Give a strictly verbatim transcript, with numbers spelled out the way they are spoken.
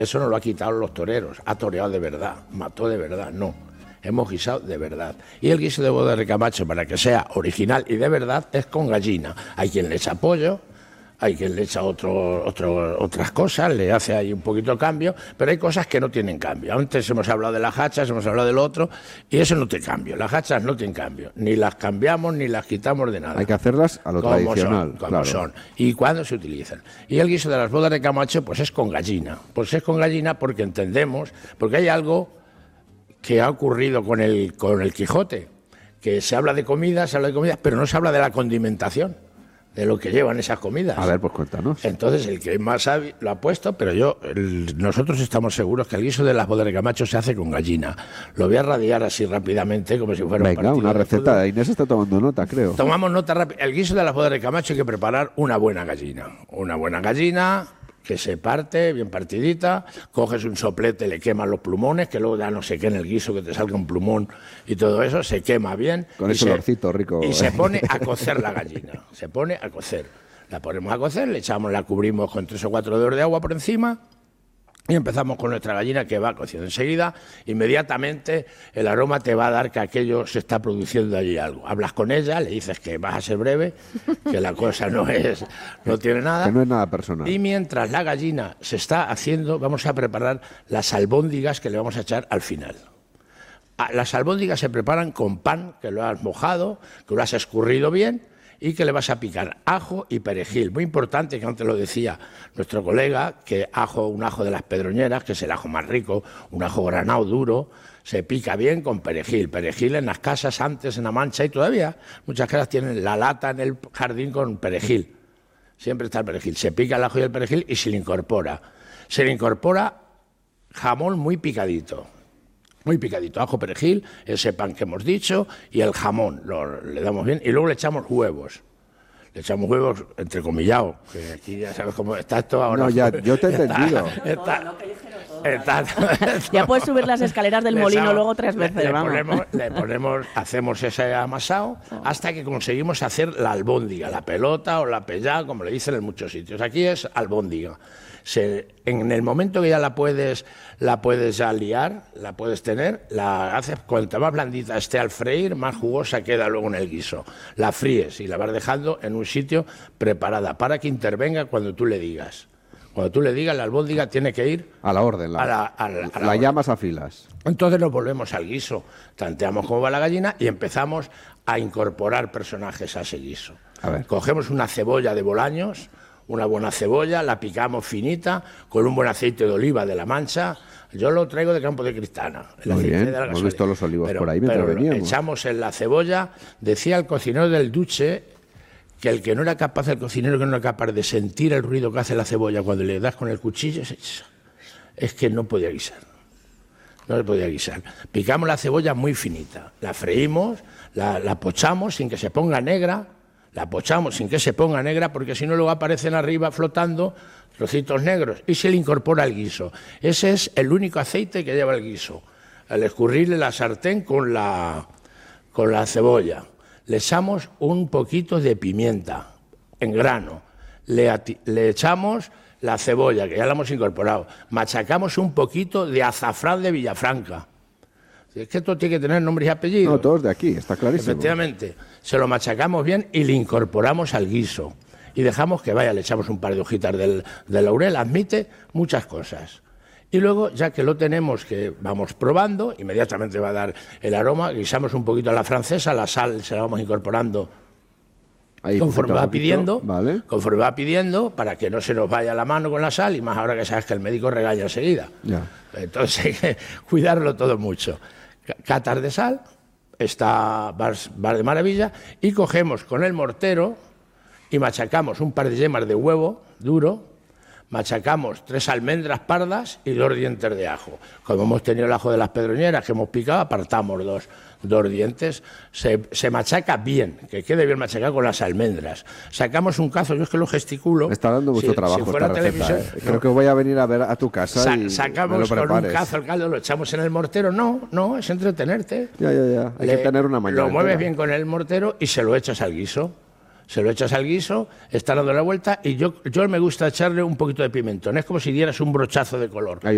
Eso no lo ha quitado los toreros, ha toreado de verdad, mató de verdad, no. Hemos guisado de verdad. Y el guiso de boda de Camacho, para que sea original y de verdad, es con gallina. Hay quien le echa pollo, hay quien le echa otro, otro, otras cosas, le hace ahí un poquito de cambio, pero hay cosas que no tienen cambio. Antes hemos hablado de las hachas, hemos hablado del otro, y eso no tiene cambio. Las hachas no tienen cambio. Ni las cambiamos ni las quitamos de nada. Hay que hacerlas a lo como tradicional. Son, como claro. son. Y cuándo se utilizan. Y el guiso de las bodas de Camacho, pues es con gallina. Pues es con gallina porque entendemos, porque hay algo que ha ocurrido con el, con el Quijote, que se habla de comida, se habla de comida, pero no se habla de la condimentación, de lo que llevan esas comidas. A ver, pues cuéntanos. Entonces, el que más sabe lo ha puesto, pero yo, el, nosotros estamos seguros que el guiso de las bodas de Camacho se hace con gallina. Lo voy a radiar así rápidamente, como si fuera Venga, un partido una de receta. fútbol. Inés está tomando nota, creo. Tomamos nota rápida. El guiso de las bodas de Camacho hay que preparar una buena gallina. Una buena gallina que se parte, bien partidita, coges un soplete, le quemas los plumones, que luego ya no se quede en el guiso, que te salga un plumón y todo eso, se quema bien. Con y ese se, olorcito rico. Y se pone a cocer la gallina, se pone a cocer. La ponemos a cocer, le echamos, la cubrimos con tres o cuatro dedos de agua por encima y empezamos con nuestra gallina que va cociendo enseguida. Inmediatamente el aroma te va a dar que aquello se está produciendo allí algo. Hablas con ella, le dices que vas a ser breve, que la cosa no es, no tiene nada. Que no es nada personal. Y mientras la gallina se está haciendo, vamos a preparar las albóndigas que le vamos a echar al final. Las albóndigas se preparan con pan, que lo has mojado, que lo has escurrido bien, y que le vas a picar ajo y perejil. Muy importante, que antes lo decía nuestro colega, que ajo, un ajo de las Pedroñeras, que es el ajo más rico, un ajo granado duro, se pica bien con perejil. Perejil en las casas antes, en La Mancha, y todavía muchas casas tienen la lata en el jardín con perejil. Siempre está el perejil. Se pica el ajo y el perejil y se le incorpora. Se le incorpora jamón muy picadito. Muy picadito, ajo, perejil, ese pan que hemos dicho y el jamón, lo, le damos bien y luego le echamos huevos. Le echamos huevos entrecomillados, que aquí ya sabes cómo está esto ahora. No, ya, yo te he entendido. Está, está, está, ya puedes subir las escaleras del molino echamos, luego tres veces. Le, le, vamos. Ponemos, le ponemos, hacemos ese amasado hasta que conseguimos hacer la albóndiga, la pelota o la pellá, como le dicen en muchos sitios. Aquí es albóndiga. Se, en el momento que ya la puedes, la puedes ya liar, la puedes tener, la haces, cuanto más blandita esté al freír, más jugosa queda luego en el guiso. La fríes y la vas dejando en un sitio preparada para que intervenga cuando tú le digas. Cuando tú le digas, la albóndiga tiene que ir a la orden. La, a la, a la, a la la llamas a filas. Entonces nos volvemos al guiso, tanteamos cómo va la gallina y empezamos a incorporar personajes a ese guiso. A ver. Cogemos una cebolla de Bolaños, una buena cebolla, la picamos finita con un buen aceite de oliva de La Mancha. Yo lo traigo de Campo de Cristana. El Muy bien, de la hemos visto los olivos pero, por ahí mientras pero veníamos. Echamos en la cebolla, decía el cocinero del Duce, que el que no era capaz, el cocinero que no era capaz de sentir el ruido que hace la cebolla cuando le das con el cuchillo, es que no podía guisar. No se podía guisar. Picamos la cebolla muy finita, la freímos, la, la pochamos sin que se ponga negra, la pochamos sin que se ponga negra, porque si no luego aparecen arriba flotando trocitos negros y se le incorpora el guiso. Ese es el único aceite que lleva el guiso. Al escurrirle la sartén con la, con la cebolla, le echamos un poquito de pimienta en grano, le, le echamos la cebolla, que ya la hemos incorporado, machacamos un poquito de azafrán de Villafranca. Es que esto tiene que tener nombres y apellidos. No, todos de aquí, está clarísimo. Efectivamente, se lo machacamos bien y le incorporamos al guiso. Y dejamos que vaya, le echamos un par de hojitas del, de laurel, admite muchas cosas. Y luego, ya que lo tenemos, que vamos probando, inmediatamente va a dar el aroma, guisamos un poquito a la francesa, la sal se la vamos incorporando ahí, conforme va pidiendo, ¿vale? Conforme va pidiendo, para que no se nos vaya la mano con la sal, y más ahora que sabes que el médico regaña enseguida. Ya. Entonces hay que cuidarlo todo mucho. Catas de sal, está va, va de maravilla, y cogemos con el mortero y machacamos un par de yemas de huevo duro, machacamos tres almendras pardas y dos dientes de ajo. Como hemos tenido el ajo de las Pedroñeras que hemos picado, apartamos dos, dos dientes. Se, se machaca bien, que quede bien machacado con las almendras. Sacamos un cazo, yo es que lo gesticulo. Me está dando mucho si, trabajo si fuera esta receta, televisión, ¿eh? Creo que voy a venir a ver a tu casa Sa y sacamos me lo con prepares. un cazo el caldo, lo echamos en el mortero. No, no, es entretenerte. Ya, ya, ya. Hay Le, que tener una mañana Lo mueves entera. bien con el mortero y se lo echas al guiso. Se lo echas al guiso, está dando la vuelta y yo, yo me gusta echarle un poquito de pimentón. Es como si dieras un brochazo de color. Ahí